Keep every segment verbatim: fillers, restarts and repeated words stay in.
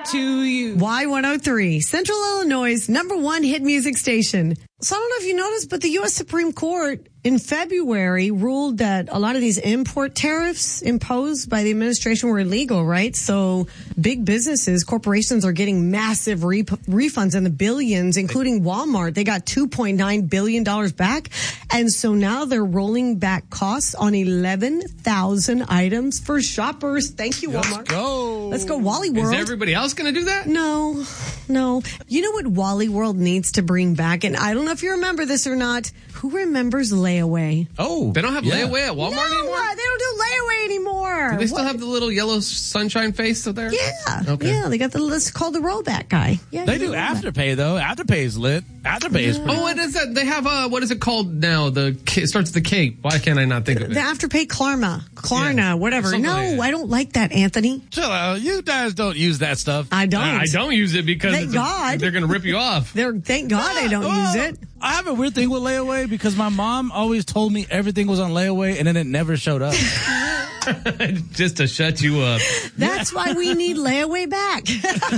to you. Y one oh three, Central Illinois' number one hit music station. So I don't know if you noticed, but the U S Supreme Court in February ruled that a lot of these import tariffs imposed by the administration were illegal, right? So big businesses, corporations are getting massive re- refunds in the billions, including Walmart. They got two point nine billion dollars back. And so now they're rolling back costs on eleven thousand items for shoppers. Thank you, Walmart. Let's go. Let's go, Wally World. Is everybody else going to do that? No, no. You know what Wally World needs to bring back? And I don't know if you remember this or not. Who remembers layaway? Oh, they don't have yeah. layaway at Walmart no, anymore? Uh, they don't do layaway anymore. Do they still What? have the little yellow sunshine face up there? Yeah. Okay. Yeah, they got the, let's call the rollback guy. Yeah, They he's do a rollback. Afterpay, though. Afterpay is lit. Afterpay is pretty Oh, what is that? They have, uh, what is it called now? The K, it starts with the K. Why can't I not think of it? The Afterpay Klarna. Klarna, Yeah, whatever. something No, like that. I don't like that, Anthony. Chill out. You guys don't use that stuff. I don't. I don't use it because Thank it's a- God. they're going to rip you off. They're, thank God I don't Well, use it. I have a weird thing with layaway because my mom always told me everything was on layaway and then it never showed up. Just to shut you up. That's why we need layaway back.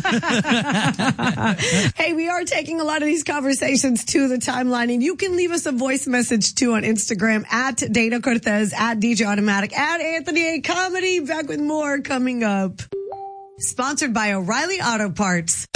Hey, we are taking a lot of these conversations to the timeline, and you can leave us a voice message too on Instagram at Dana Cortez, at D J Automatic, at Anthony A. Comedy. Back with more coming up. Sponsored by O'Reilly Auto Parts.